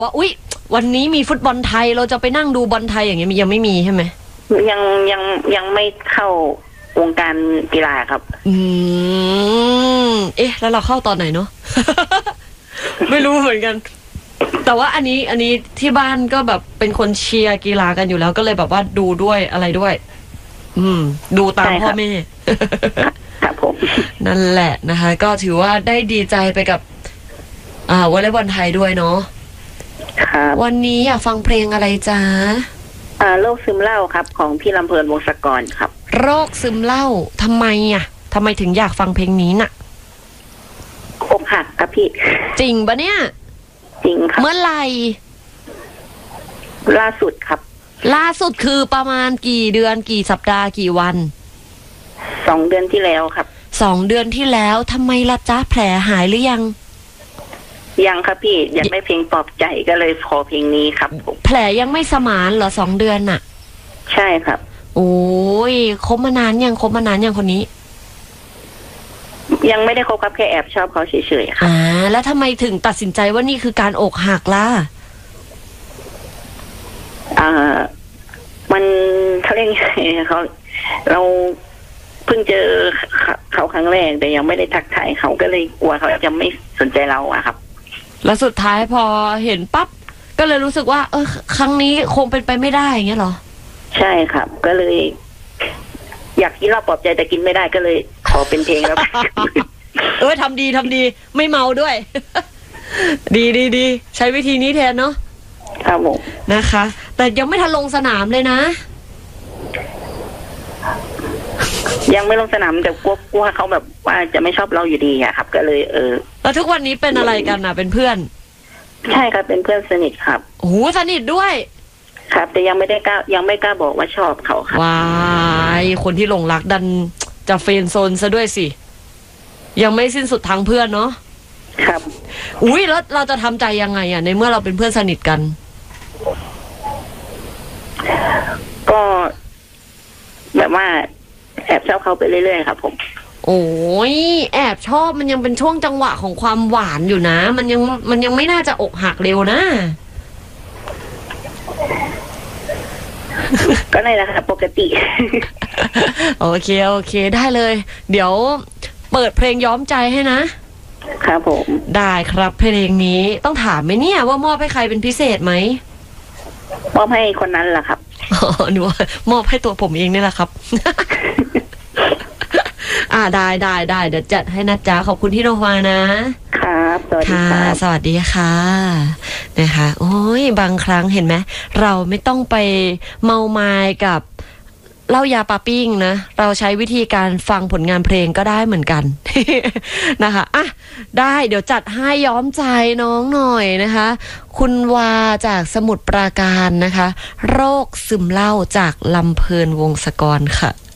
ว่าอุ๊ยวันนี้มีฟุตบอลไทยเราจะไปนั่งดูบอลไทยอย่างเงี้ยยังไม่มีใช่ไหมยังยังไม่เข้าวงการกีฬาครับเอ๊ะแล้วเราเข้าตอนไหนเนาะ ไม่รู้เหมือนกันแต่ว่าอันนี้ที่บ้านก็แบบเป็นคนเชียร์กีฬากันอยู่แล้วก็เลยแบบว่าดูด้วยอะไรด้วยดูตามพ่อแม่ครับผมนั่นแหละนะคะก็ถือว่าได้ดีใจไปกับวอลเลย์บอลไทยด้วยเนาะครับวันนี้อยากฟังเพลงอะไรจ๊ะโรคซึมเศร้าครับของพี่ลำเพลินวงศกรครับโรคซึมเศร้าทำไมถึงอยากฟังเพลงนี้น่ะอกหักครับพี่จริงปะเนี่ยจริงครับเมื่อไหร่ล่าสุดครับล่าสุดคือประมาณกี่เดือนกี่สัปดาห์กี่วัน 2 เดือนที่แล้วครับ 2 เดือนที่แล้วทำไมล่ะจ๊ะแผลหายหรือยังยังครับพี่อยากได้เพลงปลอบใจก็เลยขอเพลงนี้ครับแผลยังไม่สมานเหรอ2 เดือนน่ะใช่ครับโอ้ยคบมานานยังคนนี้ยังไม่ได้คบครับแค่แอบชอบเขาเฉยๆค่ะแล้วทำไมถึงตัดสินใจว่านี่คือการอกหักล่ะมันเขาเรียกไงเราเพิ่งเจอเขาครั้งแรกแต่ยังไม่ได้ทักทายเขาก็เลยกลัวเขาจะไม่สนใจเราอะครับแล้วสุดท้ายพอเห็นปั๊บก็เลยรู้สึกว่าครั้งนี้คงเป็นไปไม่ได้อย่างเงี้ยเหรอใช่ครับก็เลยอยากกินเหล้าปลอบใจแต่กินไม่ได้ก็เลยขอเป็นเพลงแล้วทำดีไม่เมาด้วย ดีใช้วิธีนี้แทนเนาะครับผมนะคะแต่ยังไม่ทันลงสนามเลยนะยังไม่ลงสนามแต่กลัวเขาแบบว่าจะไม่ชอบเราอยู่ดีอะครับก็เลยแล้วทุกวันนี้เป็นอะไรกันเป็นเพื่อนใช่ครับเป็นเพื่อนสนิทครับโอ้สนิทด้วยครับแต่ยังไม่กล้าบอกว่าชอบเขาครับว้ายคนที่หลงรักดันจะเฟรนด์โซนซะด้วยสิยังไม่สิ้นสุดทางเพื่อนเนาะครับแล้วเราจะทำใจยังไงในเมื่อเราเป็นเพื่อนสนิทกันก็แบบว่าแอบชอบเขาไปเรื่อยๆครับผมโอ้ยแอบชอบมันยังเป็นช่วงจังหวะของความหวานอยู่นะมันยังไม่น่าจะอกหักเร็วนะก็ได้แล้วครับปกติโอเคได้เลยเดี๋ยวเปิดเพลงย้อมใจให้นะครับผมได้ครับเพลงนี้ต้องถามไหมเนี่ยว่ามอบให้ใครเป็นพิเศษไหมมอบให้คนนั้นแหละครับหนูว่ามอบให้ตัวผมเองนี่แหละครับได้เดี๋ยวจัดให้นะจ๊ะขอบคุณที่โทรมานะครับสวัสดีค่ะสวัสดีค่ะนะคะโอ้ยบางครั้งเห็นไหมเราไม่ต้องไปเมามายกับเหล้ายาปาปิ้งนะเราใช้วิธีการฟังผลงานเพลงก็ได้เหมือนกัน นะคะได้เดี๋ยวจัดให้ย้อมใจน้องหน่อยนะคะคุณวาจากสมุทรปราการนะคะโรคซึมเศร้าจากลำเพลินวงศกรค่ะ